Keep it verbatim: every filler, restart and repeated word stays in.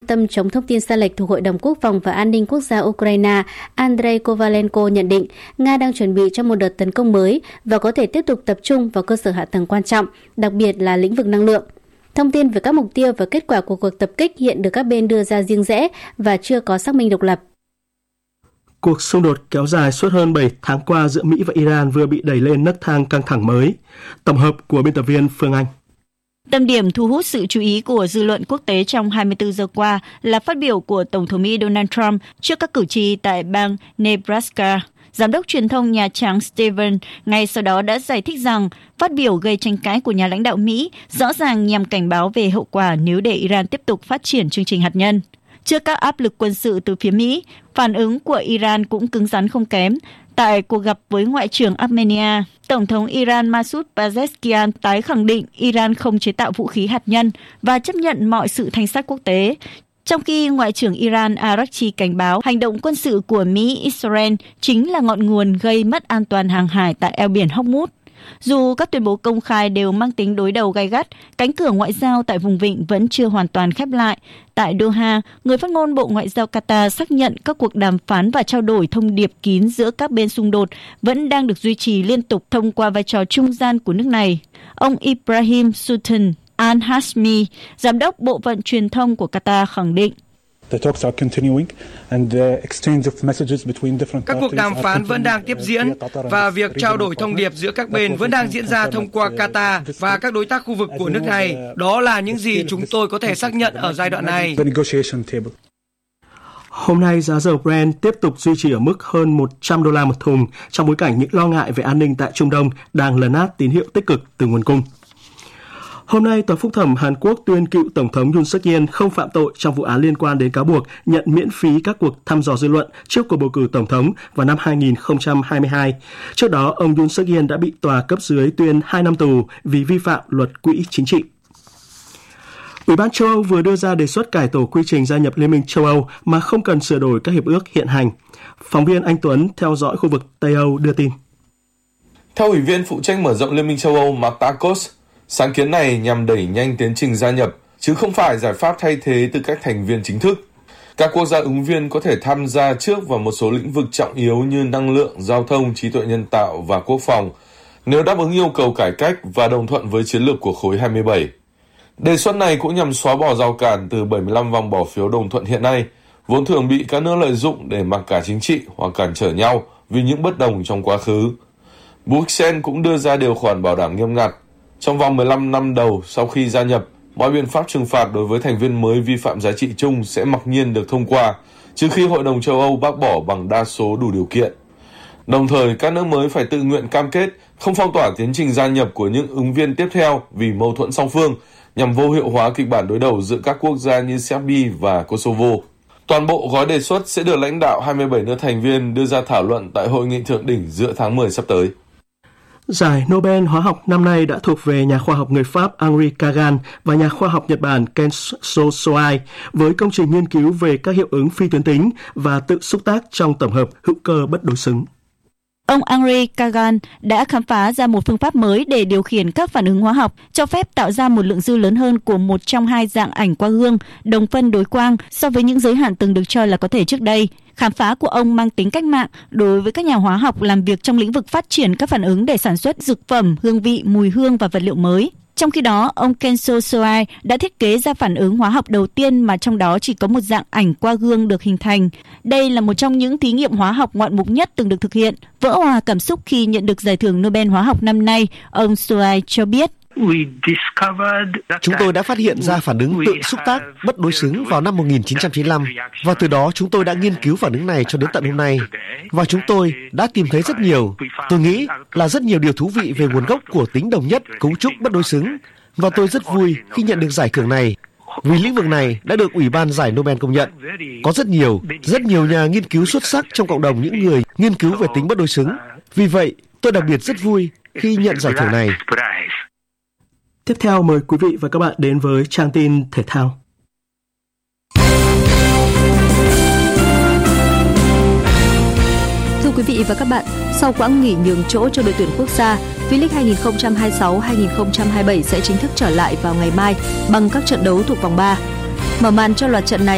tâm chống thông tin sai lệch thuộc Hội đồng Quốc phòng và An ninh Quốc gia Ukraine Andrei Kovalenko nhận định Nga đang chuẩn bị cho một đợt tấn công mới và có thể tiếp tục tập trung vào cơ sở hạ tầng quan trọng, đặc biệt là lĩnh vực năng lượng. Thông tin về các mục tiêu và kết quả của cuộc tập kích hiện được các bên đưa ra riêng rẽ và chưa có xác minh độc lập. Cuộc xung đột kéo dài suốt hơn bảy tháng qua giữa Mỹ và Iran vừa bị đẩy lên nấc thang căng thẳng mới. Tổng hợp của biên tập viên Phương Anh. Tâm điểm thu hút sự chú ý của dư luận quốc tế trong hai mươi tư giờ qua là phát biểu của Tổng thống Mỹ Donald Trump trước các cử tri tại bang Nebraska. Giám đốc truyền thông Nhà Trắng Steven ngay sau đó đã giải thích rằng phát biểu gây tranh cãi của nhà lãnh đạo Mỹ rõ ràng nhằm cảnh báo về hậu quả nếu để Iran tiếp tục phát triển chương trình hạt nhân. Trước các áp lực quân sự từ phía Mỹ, phản ứng của Iran cũng cứng rắn không kém. Tại cuộc gặp với Ngoại trưởng Armenia, Tổng thống Iran Masoud Pezeshkian tái khẳng định Iran không chế tạo vũ khí hạt nhân và chấp nhận mọi sự thanh sát quốc tế. Trong khi Ngoại trưởng Iran Araghchi cảnh báo hành động quân sự của Mỹ-Israel chính là ngọn nguồn gây mất an toàn hàng hải tại eo biển Hormuz. Dù các tuyên bố công khai đều mang tính đối đầu gay gắt, cánh cửa ngoại giao tại vùng vịnh vẫn chưa hoàn toàn khép lại. Tại Doha, người phát ngôn Bộ Ngoại giao Qatar xác nhận các cuộc đàm phán và trao đổi thông điệp kín giữa các bên xung đột vẫn đang được duy trì liên tục thông qua vai trò trung gian của nước này. Ông Ibrahim Sultan Al-Hashmi, giám đốc Bộ phận truyền thông của Qatar khẳng định. Các cuộc đàm phán vẫn đang tiếp diễn và việc trao đổi thông điệp giữa các bên vẫn đang diễn ra thông qua Qatar và các đối tác khu vực của nước này. Đó là những gì chúng tôi có thể xác nhận ở giai đoạn này. Hôm nay, giá dầu Brent tiếp tục duy trì ở mức hơn một trăm đô la một thùng trong bối cảnh những lo ngại về an ninh tại Trung Đông đang lấn át tín hiệu tích cực từ nguồn cung. Hôm nay, Tòa phúc thẩm Hàn Quốc tuyên cựu Tổng thống Yoon suk yeol không phạm tội trong vụ án liên quan đến cáo buộc nhận miễn phí các cuộc thăm dò dư luận trước cuộc bầu cử Tổng thống vào năm hai nghìn không trăm hai mươi hai. Trước đó, ông Yoon suk yeol đã bị tòa cấp dưới tuyên hai năm tù vì vi phạm luật quỹ chính trị. Ủy ban châu Âu vừa đưa ra đề xuất cải tổ quy trình gia nhập Liên minh châu Âu mà không cần sửa đổi các hiệp ước hiện hành. Phóng viên Anh Tuấn theo dõi khu vực Tây Âu đưa tin. Theo Ủy viên phụ trách mở rộng Liên minh châu Âu Mark Tarkos, sáng kiến này nhằm đẩy nhanh tiến trình gia nhập, chứ không phải giải pháp thay thế tư cách thành viên chính thức. Các quốc gia ứng viên có thể tham gia trước vào một số lĩnh vực trọng yếu như năng lượng, giao thông, trí tuệ nhân tạo và quốc phòng, nếu đáp ứng yêu cầu cải cách và đồng thuận với chiến lược của khối hai mươi bảy. Đề xuất này cũng nhằm xóa bỏ rào cản từ bảy mươi lăm vòng bỏ phiếu đồng thuận hiện nay, vốn thường bị các nước lợi dụng để mặc cả chính trị hoặc cản trở nhau vì những bất đồng trong quá khứ. Bruxelles cũng đưa ra điều khoản bảo đảm nghiêm ngặt. Trong vòng mười lăm năm đầu sau khi gia nhập, mọi biện pháp trừng phạt đối với thành viên mới vi phạm giá trị chung sẽ mặc nhiên được thông qua, trừ khi Hội đồng châu Âu bác bỏ bằng đa số đủ điều kiện. Đồng thời, các nước mới phải tự nguyện cam kết không phong tỏa tiến trình gia nhập của những ứng viên tiếp theo vì mâu thuẫn song phương, nhằm vô hiệu hóa kịch bản đối đầu giữa các quốc gia như Serbia và Kosovo. Toàn bộ gói đề xuất sẽ được lãnh đạo hai mươi bảy nước thành viên đưa ra thảo luận tại hội nghị thượng đỉnh giữa tháng mười sắp tới. Giải Nobel hóa học năm nay đã thuộc về nhà khoa học người Pháp Henri Kagan và nhà khoa học Nhật Bản Kenzo Soai với công trình nghiên cứu về các hiệu ứng phi tuyến tính và tự xúc tác trong tổng hợp hữu cơ bất đối xứng. Ông Henri Kagan đã khám phá ra một phương pháp mới để điều khiển các phản ứng hóa học, cho phép tạo ra một lượng dư lớn hơn của một trong hai dạng ảnh qua gương, đồng phân đối quang so với những giới hạn từng được cho là có thể trước đây. Khám phá của ông mang tính cách mạng đối với các nhà hóa học làm việc trong lĩnh vực phát triển các phản ứng để sản xuất dược phẩm, hương vị, mùi hương và vật liệu mới. Trong khi đó, ông Kenzo Soai đã thiết kế ra phản ứng hóa học đầu tiên mà trong đó chỉ có một dạng ảnh qua gương được hình thành. Đây là một trong những thí nghiệm hóa học ngoạn mục nhất từng được thực hiện. Vỡ òa cảm xúc khi nhận được giải thưởng Nobel hóa học năm nay, ông Soai cho biết. Chúng tôi đã phát hiện ra phản ứng tự xúc tác bất đối xứng vào năm một nghìn chín trăm chín mươi lăm và từ đó chúng tôi đã nghiên cứu phản ứng này cho đến tận hôm nay. Và chúng tôi đã tìm thấy rất nhiều, tôi nghĩ là rất nhiều điều thú vị về nguồn gốc của tính đồng nhất cấu trúc bất đối xứng. Và tôi rất vui khi nhận được giải thưởng này, vì lĩnh vực này đã được Ủy ban giải Nobel công nhận. Có rất nhiều, rất nhiều nhà nghiên cứu xuất sắc trong cộng đồng những người nghiên cứu về tính bất đối xứng. Vì vậy, tôi đặc biệt rất vui khi nhận giải thưởng này. Tiếp theo mời quý vị và các bạn đến với trang tin thể thao. Thưa quý vị và các bạn, sau quãng nghỉ nhường chỗ cho đội tuyển quốc gia, V-League hai không hai sáu hai không hai bảy sẽ chính thức trở lại vào ngày mai bằng các trận đấu thuộc vòng ba. Mở màn cho loạt trận này